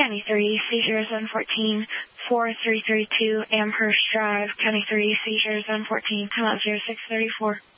County 3, seizure zone 14, 4332 Amherst Drive, County 3, seizure zone 14, timeout 0634.